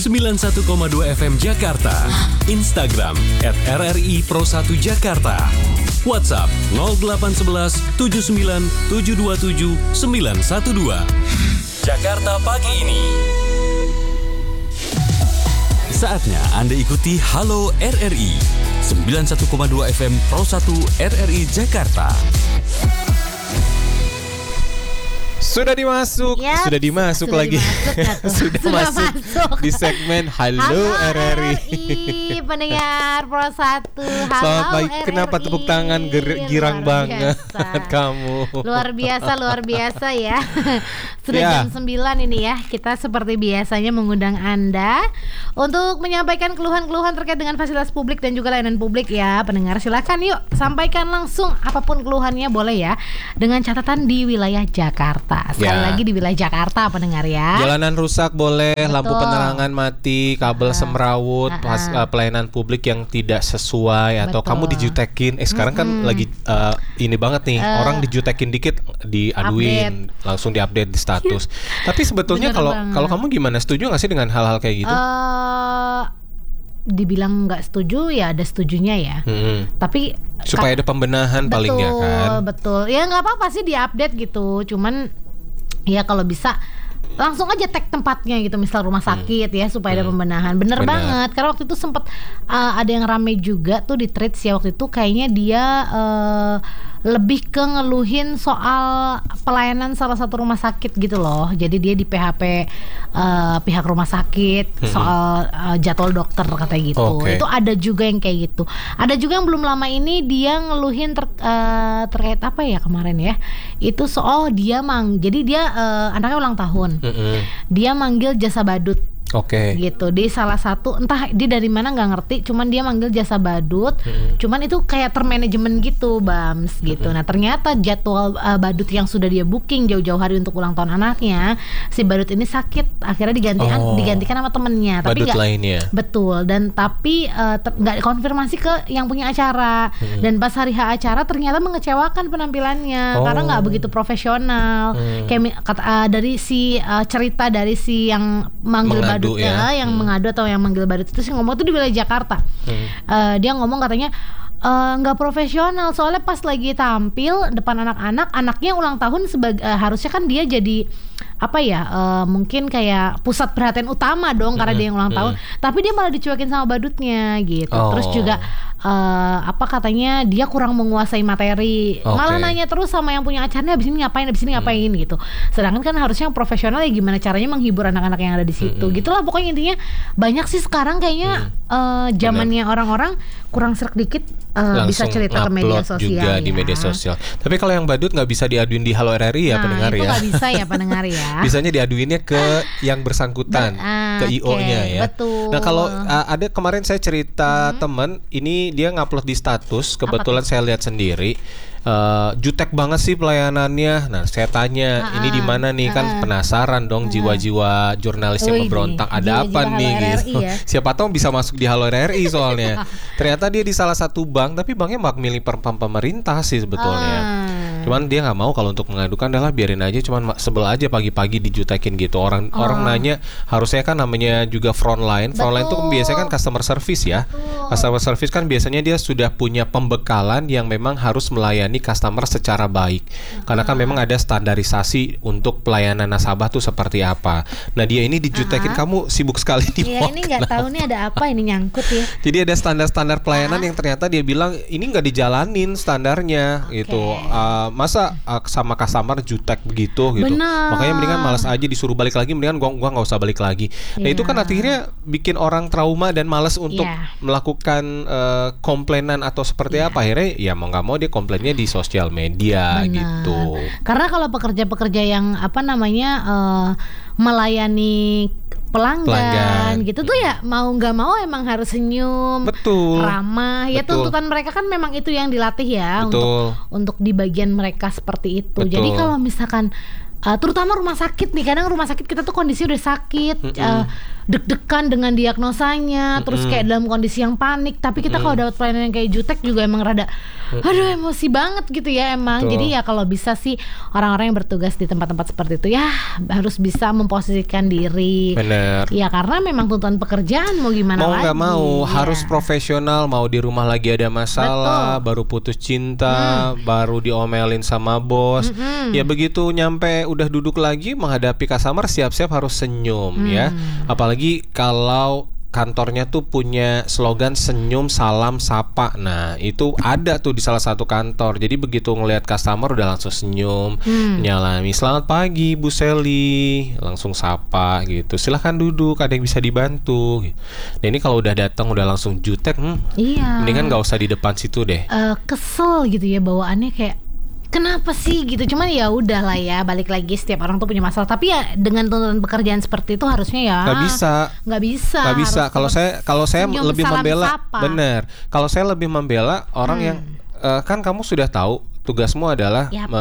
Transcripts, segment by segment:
91,2 FM Jakarta. Instagram @RRI Pro 1 Jakarta. WhatsApp 0811 79 727 912. Jakarta pagi ini. Saatnya Anda ikuti Halo RRI 91,2 FM Pro 1 RRI Jakarta. Sudah dimasuk lagi. Sudah masuk di segmen Halo RRI. Pendengar Pro 1. Selamat pagi. Kenapa tepuk tangan girang banget kamu? Luar biasa ya. Sudah jam 9 ini ya. Kita seperti biasanya mengundang Anda untuk menyampaikan keluhan-keluhan terkait dengan fasilitas publik dan juga layanan publik ya. Pendengar silakan yuk sampaikan langsung apapun keluhannya boleh ya. Dengan catatan di wilayah Jakarta. Sekali lagi di wilayah Jakarta pendengar ya. Jalanan rusak boleh, lampu penerangan mati, kabel semrawut, pelayanan publik yang tidak sesuai atau kamu dijutekin. Sekarang kan lagi ini banget nih, orang dijutekin dikit diaduin, langsung diupdate di status. Tapi sebetulnya kalau kamu gimana, setuju nggak sih dengan hal-hal kayak gitu? Dibilang nggak setuju ya ada setujunya ya. Tapi supaya ada pembenahan palingnya kan. Betul. Ya nggak apa-apa sih diupdate gitu. Cuman ya kalau bisa langsung aja tag tempatnya gitu, misal rumah sakit ya supaya ada pembenahan. Bener banget. Karena waktu itu sempat ada yang rame juga tuh di threads ya waktu itu, kayaknya dia lebih ke ngeluhin soal pelayanan salah satu rumah sakit gitu loh. Jadi dia di PHP pihak rumah sakit soal jadwal dokter katanya gitu. Itu ada juga yang kayak gitu. Ada juga yang belum lama ini dia ngeluhin terkait apa ya kemarin ya. Itu soal dia jadi dia anaknya ulang tahun. Dia manggil jasa badut. Gitu di salah satu, entah dia dari mana nggak ngerti, cuman dia manggil jasa badut. Cuman itu kayak termanajemen gitu Bams gitu. Nah ternyata jadwal badut yang sudah dia booking jauh-jauh hari untuk ulang tahun anaknya, si badut ini sakit, akhirnya digantikan sama temennya. Badut tapi lainnya. Betul. Dan tapi nggak konfirmasi ke yang punya acara. Dan pas hari H acara ternyata mengecewakan penampilannya karena nggak begitu profesional. Kayak dari si cerita dari si yang manggil badut yang mengadu atau yang manggil badut itu sih ngomong tuh di wilayah Jakarta. Dia ngomong katanya nggak profesional soalnya pas lagi tampil depan anak-anak, anaknya ulang tahun harusnya kan dia jadi apa ya mungkin kayak pusat perhatian utama dong karena dia yang ulang tahun, tapi dia malah dicuekin sama badutnya gitu. Terus juga apa katanya dia kurang menguasai materi, malah nanya terus sama yang punya acaranya abis ini ngapain gitu. Sedangkan kan harusnya yang profesional ya gimana caranya menghibur anak-anak yang ada di situ. Gitulah pokoknya intinya. Banyak sih sekarang kayaknya zamannya orang-orang kurang serak dikit bisa cerita ke media sosial juga di media sosial. Tapi kalau yang badut nggak bisa diaduin di Halo RRI ya pendengar ya. Itu nggak bisa ya pendengar ya. Bisanya diaduinnya ke yang bersangkutan, ke IO-nya ya. Betul. Nah kalau ada kemarin saya cerita teman, ini dia ngupload di status, kebetulan saya lihat sendiri. Jutek banget sih pelayanannya. Nah saya tanya ini di mana nih, kan penasaran dong jiwa-jiwa jurnalis yang memberontak ada apa nih gitu. Ya? Siapa tahu bisa masuk di Halo RRI soalnya. Ternyata dia di salah satu bank, tapi banknya milik pemerintah sih sebetulnya. Cuman dia nggak mau kalau untuk mengadukan, adalah biarin aja. Cuman sebel aja pagi-pagi dijutekin gitu. Orang nanya, harusnya kan namanya juga frontline. Frontline itu biasanya kan customer service ya. Customer service kan biasanya dia sudah punya pembekalan yang memang harus melayani customer secara baik. Karena kan memang ada standarisasi untuk pelayanan nasabah tuh seperti apa. Nah dia ini dijutekin, kamu sibuk sekali di mall. Ini nggak tahu nih ada apa ini nyangkut ya. Jadi ada standar-standar pelayanan yang ternyata dia bilang ini nggak dijalanin standarnya gitu. Masa sama customer jutek begitu gitu. Makanya mendingan malas aja, disuruh balik lagi mendingan gua nggak usah balik lagi. Nah itu kan akhirnya bikin orang trauma dan malas untuk melakukan komplainan atau seperti apa. Akhirnya ya mau nggak mau dia komplainnya di sosial media gitu. Karena kalau pekerja-pekerja yang apa namanya melayani pelanggan gitu tuh ya mau nggak mau emang harus senyum, ramah ya. Tuntutan mereka kan memang itu yang dilatih ya untuk di bagian mereka seperti itu. Jadi kalau misalkan terutama rumah sakit nih, kadang rumah sakit kita tuh kondisi udah sakit, deg-degan dengan diagnosanya, terus kayak dalam kondisi yang panik, tapi kita kalau dapat pelayanan yang kayak Jutek juga emang rada aduh emosi banget gitu ya emang. Betul. Jadi ya kalau bisa sih orang-orang yang bertugas di tempat-tempat seperti itu ya harus bisa memposisikan diri. Bener. Ya karena memang tuntutan pekerjaan mau gimana Mau lagi. nggak mau Ya. harus profesional. Mau di rumah lagi ada masalah, baru putus cinta, baru diomelin sama bos. Ya begitu nyampe udah duduk lagi menghadapi customer, siap-siap harus senyum ya. Apalagi kalau kantornya tuh punya slogan senyum salam sapa. Nah itu ada tuh di salah satu kantor. Jadi begitu ngelihat customer udah langsung senyum, nyalami selamat pagi Bu Seli, langsung sapa gitu. Silahkan duduk, ada yang bisa dibantu. Nah ini kalau udah datang udah langsung jutek, Iya. mendingan nggak usah di depan situ deh. Kesel gitu ya bawaannya kayak kenapa sih gitu, cuman ya udah lah ya, balik lagi setiap orang tuh punya masalah, tapi ya dengan tuntutan pekerjaan seperti itu harusnya ya Nggak bisa. nggak bisa. Kalau saya senyum, lebih salam, membela, sapa. bener. Kalau saya lebih membela orang yang kan kamu sudah tahu tugasmu adalah Yap.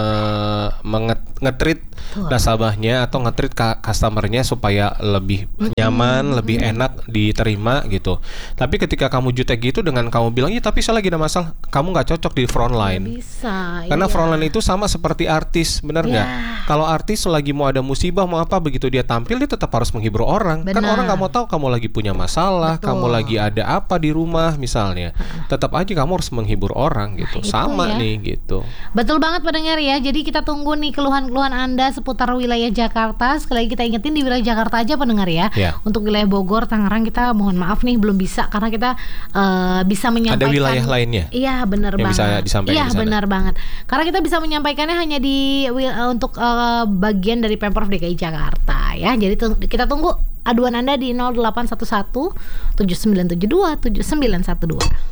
nge-treat nasabahnya atau nge-treat customernya supaya lebih nyaman, lebih enak diterima gitu. Tapi ketika kamu jutek gitu dengan kamu bilang ya tapi saya lagi ada masalah, kamu nggak cocok di front line. Nggak bisa. Karena iya. front line itu sama seperti artis, benar nggak? Ya. Kalau artis lagi mau ada musibah mau apa, begitu dia tampil dia tetap harus menghibur orang. Kan Benar. orang nggak mau tahu kamu lagi punya masalah, Betul. kamu lagi ada apa di rumah misalnya. Tetap aja kamu harus menghibur orang gitu. itu Sama ya. nih gitu. Betul banget pendengar ya. Jadi kita tunggu nih keluhan-keluhan Anda seputar wilayah Jakarta. Sekali lagi kita ingetin di wilayah Jakarta aja pendengar ya. Ya. Untuk wilayah Bogor, Tangerang kita mohon maaf nih belum bisa karena kita bisa menyampaikan. Ada wilayah lainnya? Iya benar Yang banget. bisa disampaikan Iya di sana? benar banget. Karena kita bisa menyampaikannya hanya di untuk bagian dari Pemprov DKI Jakarta ya. Jadi kita tunggu aduan Anda di 0811 7972 7912.